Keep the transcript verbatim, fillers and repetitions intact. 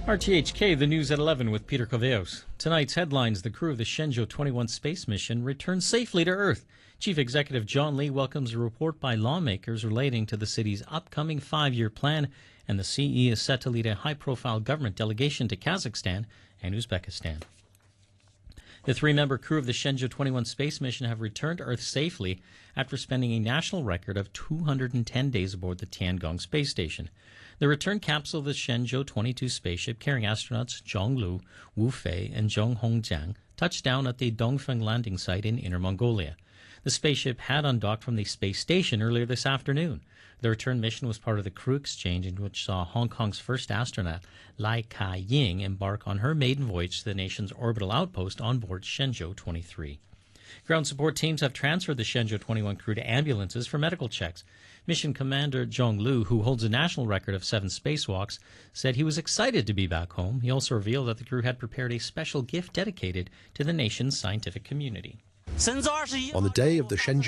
R T H K, the news at eleven with Peter Coveos. Tonight's headlines: the crew of the Shenzhou twenty-one space mission returns safely to Earth. Chief Executive John Lee welcomes a report by lawmakers relating to the city's upcoming five-year plan, and the C E is set to lead a high-profile government delegation to Kazakhstan and Uzbekistan. The three-member crew of the Shenzhou twenty-one space mission have returned to Earth safely after spending a national record of two hundred ten days aboard the Tiangong space station. The return capsule of the Shenzhou twenty-two spaceship carrying astronauts Zhong Lu, Wu Fei, and Zhong Hongjiang touched down at the Dongfeng landing site in Inner Mongolia. The spaceship had undocked from the space station earlier this afternoon. The return mission was part of the crew exchange in which saw Hong Kong's first astronaut, Lai Ka-ying, embark on her maiden voyage to the nation's orbital outpost on board Shenzhou twenty-three. Ground support teams have transferred the Shenzhou twenty-one crew to ambulances for medical checks. Mission Commander Zhong Lu, who holds a national record of seven spacewalks, said he was excited to be back home. He also revealed that the crew had prepared a special gift dedicated to the nation's scientific community. On the day of the Shenzhou